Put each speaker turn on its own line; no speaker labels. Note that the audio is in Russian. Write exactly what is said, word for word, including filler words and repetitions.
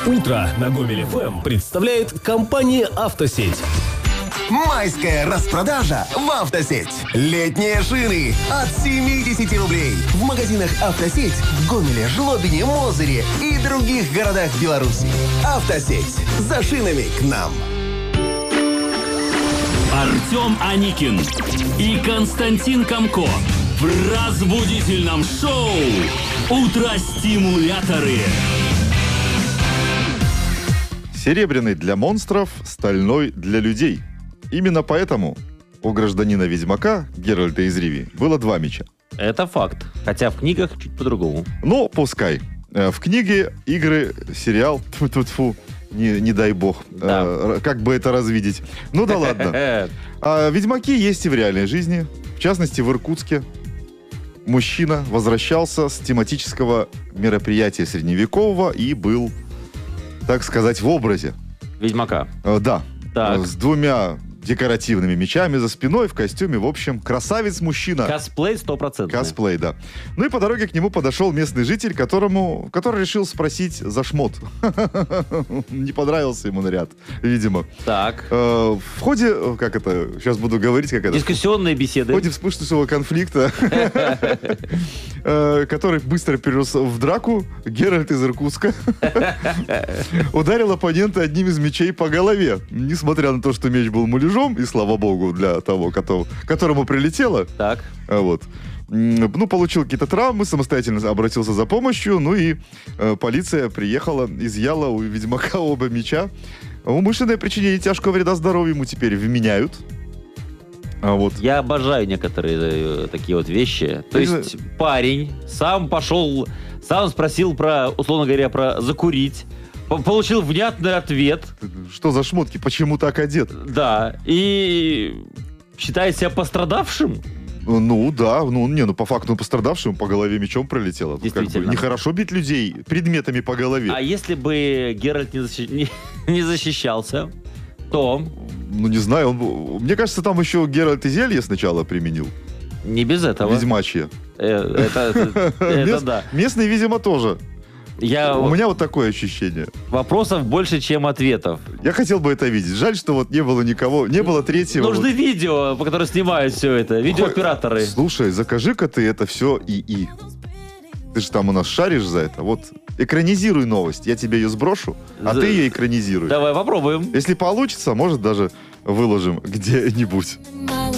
Утро на Гомель эф эм представляет компания «Автосеть».
Майская распродажа в «Автосеть». Летние шины от семьдесят рублей. В магазинах «Автосеть» в Гомеле, Жлобине, Мозыре и других городах Беларуси. «Автосеть». За шинами к нам.
Артем Аникин и Константин Комко в разбудительном шоу «Утро-стимуляторы».
Серебряный для монстров, стальной для людей. Именно поэтому у гражданина-ведьмака Геральта из Ривии было два меча.
Это факт. Хотя в книгах чуть по-другому.
Но пускай. В книге, игры, сериал, тьфу-тьфу-тьфу, не, не дай бог,
Да.
э, как бы это развидеть. Ну да ладно. А ведьмаки есть и в реальной жизни. В частности, в Иркутске мужчина возвращался с тематического мероприятия средневекового и был, так сказать, в образе.
Ведьмака.
Э, Да.
Так.
С двумя декоративными мечами за спиной, в костюме. В общем, красавец-мужчина.
Косплей стопроцентный.
Косплей, да. Ну и по дороге к нему подошел местный житель, которому, который решил спросить за шмот. Не понравился ему наряд, видимо.
Так.
Э, В ходе, э, как это, сейчас буду говорить, как это...
Дискуссионные
В
беседы.
ходе вспышного конфликта, э, который быстро перерос в драку, Геральт из Иркутска ударил оппонента одним из мечей по голове. Несмотря на то, что меч был муляжом, и слава богу для того, кото- которому прилетело,
Так.
а вот, м, ну, получил какие-то травмы, самостоятельно обратился за помощью, ну и э, полиция приехала, изъяла у ведьмака оба меча. Умышленное причинение тяжкого вреда здоровью ему теперь вменяют. А вот.
Я обожаю некоторые э, такие вот вещи. То
Ты
есть парень сам пошел, сам спросил про, условно говоря, про закурить. По- Получил внятный ответ.
Что за шмотки? Почему так одет?
Да. И считает себя пострадавшим.
Ну да, ну не, ну по факту пострадавшему по голове мечом пролетело. Тут как бы
Действительно.
нехорошо бить людей предметами по голове.
А если бы Геральт не, защи- не- не защищался, то
Ну не знаю, он, мне кажется, там еще Геральт и зелье сначала применил.
не без этого.
Ведьмачье.
Э, Это, это- это
Мест-
да.
Местные, видимо, тоже.
Я,
У меня вот такое ощущение.
вопросов больше, чем ответов.
Я хотел бы это видеть. Жаль, что вот не было никого, не было третьего.
Нужны
вот.
видео, по которым снимают все это. Видеооператоры.
Слушай, закажи-ка ты это все ИИ. Ты же там у нас шаришь за это. Вот экранизируй новость. Я тебе ее сброшу, а
За-
ты ее экранизируй.
Давай попробуем.
Если получится, может, даже выложим где-нибудь.